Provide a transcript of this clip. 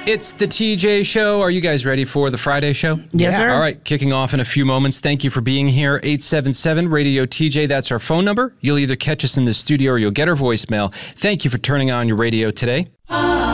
It's the TJ Show. Are you guys ready for the Friday show? Yes, sir. All right, kicking off in a few moments. Thank you for being here. 877-RADIO-TJ. That's our phone number. You'll either catch us in the studio or you'll get our voicemail. Thank you for turning on your radio today.